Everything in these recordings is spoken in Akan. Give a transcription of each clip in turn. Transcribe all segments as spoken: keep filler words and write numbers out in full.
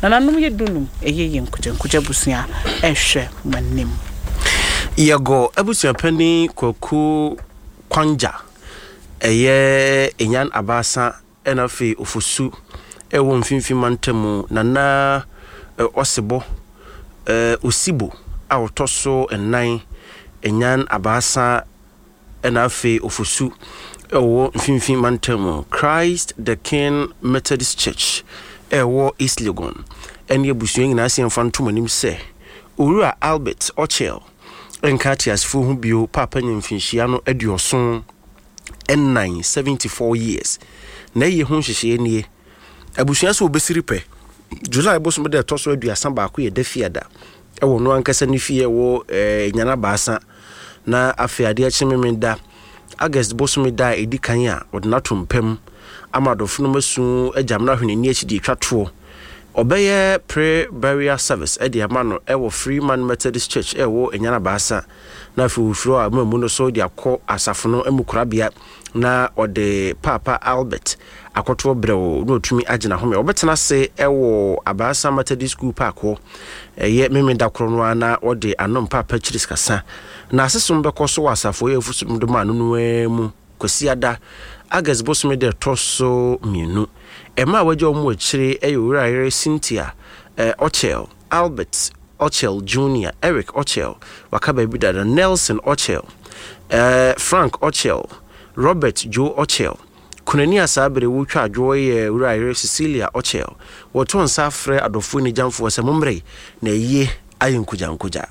na nanom ye dunum eye ye nkuje nkuje busua ehwe manim yego abusua pani Kwaku Kwanja eye enyan abasa enafe ofusu ewo mfimfim mantamu nana osebo eh osibo awtoso enan enyan abasa enafe ofusu ewo mfimfim mantamu Christ the King Methodist Church ewo East Legon eni abusua nyina ase mfantom anim se Owura Albert Ochel enkatias fu hu bio papa nyamfinhia no aduoson N nine seventy-four years na ye ho hyehyɛ nie abusua so obesiri pɛ July bosom de toso aduasa ba ko ye dafiada e wo no ankasa ne fie wo eh, nyana baasa na afiade a chememenda August bosom da edikan a odnato mpam amadofo no masu agyamna hwene ni akidi twato obeye pre burial service e de amano e wo Freeman Methodist Church e wo nyana baasa na fufuro a mamu no so de akọ asafo no emukurabia na ode Papa Albert akoto brewo no tumi agina home obetena se ewo Abasa Methodist School Park ho eye memenda krono na ode anom Papa Chiris kasa na asesum bekoso wasafo ye fusum do ma no mu kwasiada August bosom de toso mienu ema wajo mu akire eyowura ere Cynthia eh, Ochel Albert Ochel Junior Eric Ochel wakaba bidada Nelson Ochel eh, Frank Ochel Robert Joe Ochel kunani asabere wutwa adwoye wura Cecilia Ochel woton safre adofo ni jamfo semomre na ye ayinkujankuja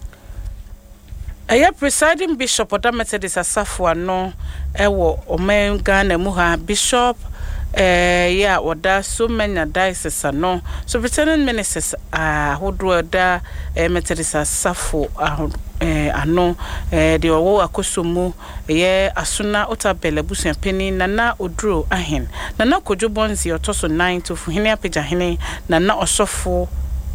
Aya presiding bishop of the Methodist Asafo ano ewo omenga na muha bishop eh ya oda so many diocese ano so presiding ministers ah hodo da Methodist Asafo eh ano eh de owo akosomu ye asuna otabele busuan pani nana oduro ahen nana kojo bonzi otoso nine to fuhene apija hene nana osofo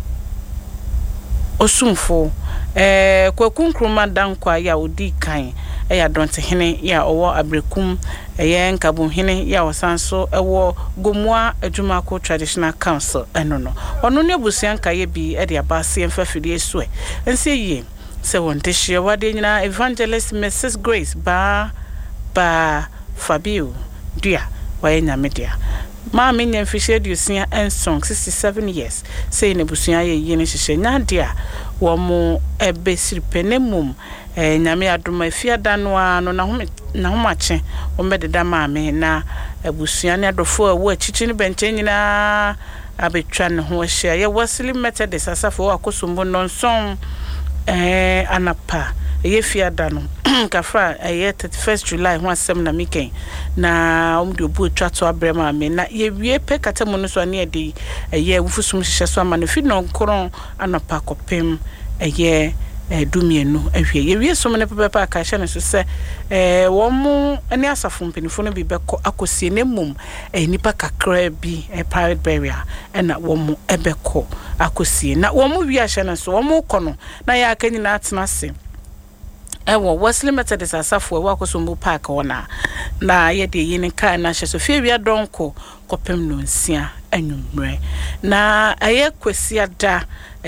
osumfo eh Kwaku Nkrumah dankwa ya odi kan ya donte hene ya owo abrekum eh nkabun hene ya osanso ewo gomua adwumako traditional council eno no ono ne busuan kaye bi e de abase emfafiri so e ense yi se wonte hye wade nyina evangelist Missus Grace ba ba Fabio dia waye nyamedia ma me nya mfihye dusia en song sixty-seven years say ne busuan ye yi ne hye nya dia wo mo ebesiri penemum eh nyame adoma afiada no ano na hom na homache wo mededa ma me na abusuan adofo a wo achichi ne benche nyina abetwa ne ho hye ye Wesley Methodist Asafo akosombo nonson eh anapa ye fiada no kafra eh thirty-first July ho asem na miken na omde obu twato abrema me na ye wie pe katemu no so ne de eh wufusum hye so ama no fi no nkron anapa kopem eh dumienu ehwe ye wie so me pepa ka hye ne so se eh wo mu ani asafo mpenifo no bi beko akosie ne mum eh nipa kakra bi eh private burial eh na wo mu ebeko akosie na wo mu wi ahye ne so wo mu kono na ya akanyina atena se ewo Wesley Methodist Asafo ewo akosombo park wona na ye de yin kan na hye so fie wi adonko kopem no nsia anwumre na aye kwasia da